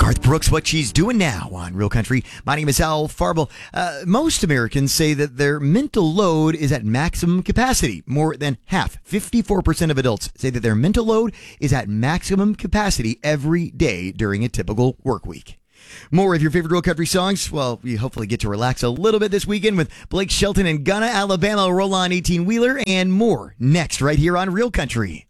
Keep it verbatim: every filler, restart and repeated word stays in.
Garth Brooks, what she's doing now on Real Country. My name is Al Farble. Uh, most Americans say that their mental load is at maximum capacity. More than half, fifty-four percent of adults say that their mental load is at maximum capacity every day during a typical work week. More of your favorite Real Country songs. Well, you hopefully get to relax a little bit this weekend with Blake Shelton and Gunna, Alabama, Roll On eighteen-wheeler, and more next right here on Real Country.